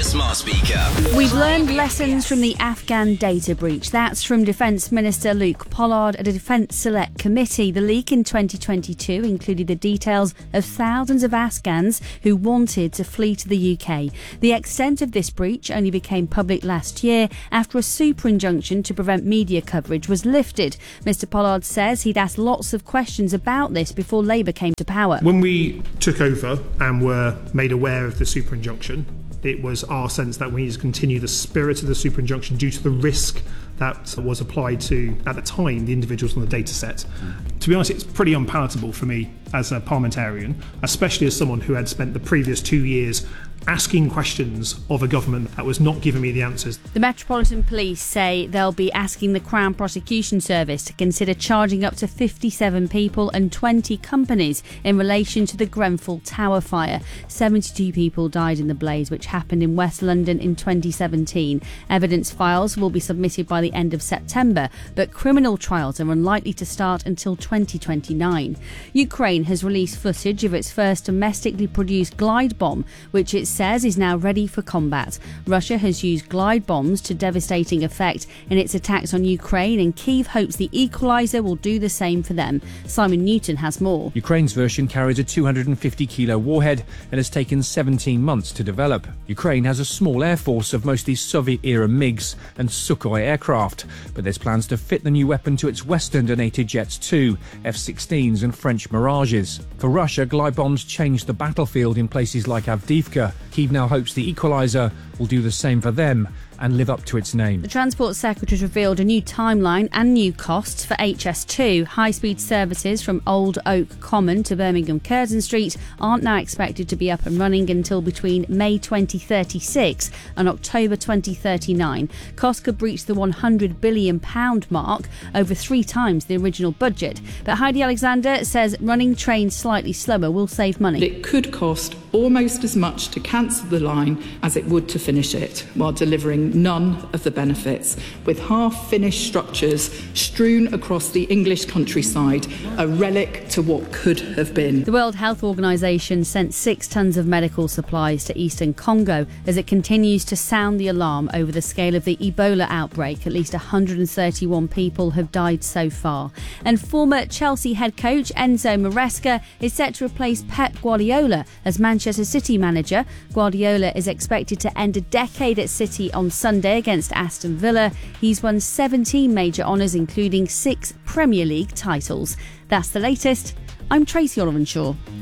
your smart speaker. We've learned lessons from the Afghan data breach. That's from Defence Minister Luke Pollard at a Defence Select Committee. The leak in 2022 included the details of thousands of Afghans who wanted to flee to the UK. The extent of this breach only became public last year after a super injunction to prevent media coverage was lifted. Mr Pollard says he'd asked lots of questions about this before Labour came to power. When we took over and were made aware of the super injunction, it was our sense that we need to continue the spirit of the super injunction due to the risk that was applied to, at the time, the individuals on the data set. To be honest, it's pretty unpalatable for me as a parliamentarian, especially as someone who had spent the previous 2 years asking questions of a government that was not giving me the answers. The Metropolitan Police say they'll be asking the Crown Prosecution Service to consider charging up to 57 people and 20 companies in relation to the Grenfell Tower fire. 72 people died in the blaze, which happened in West London in 2017. Evidence files will be submitted by the end of September, but criminal trials are unlikely to start until 2029. Ukraine has released footage of its first domestically produced glide bomb, which it says is now ready for combat. Russia has used glide bombs to devastating effect in its attacks on Ukraine, and Kyiv hopes the Equalizer will do the same for them. Simon Newton has more. Ukraine's version carries a 250-kilo warhead and has taken 17 months to develop. Ukraine has a small air force of mostly Soviet-era MiGs and Sukhoi aircraft, but there's plans to fit the new weapon to its Western donated jets too, F-16s and French Mirages. For Russia, glide bombs changed the battlefield in places like Avdiivka. Kyiv now hopes the Equalizer will do the same for them and live up to its name. The Transport Secretary has revealed a new timeline and new costs for HS2. High-speed services from Old Oak Common to Birmingham Curzon Street aren't now expected to be up and running until between May 2036 and October 2039. Costs could breach the £100 billion mark, over 3 times the original budget. But Heidi Alexander says running trains slightly slower will save money. It could cost almost as much to cancel the line as it would to finish it, while delivering none of the benefits, with half-finished structures strewn across the English countryside, a relic to what could have been. The World Health Organization sent 6 tons of medical supplies to eastern Congo as it continues to sound the alarm over the scale of the Ebola outbreak. At least 131 people have died so far. And former Chelsea head coach Enzo Maresca is set to replace Pep Guardiola as Manchester City manager. Guardiola is expected to end a decade at City on Sunday against Aston Villa. He's won 17 major honours, including 6 Premier League titles. That's the latest. I'm Tracy Oliver Shaw.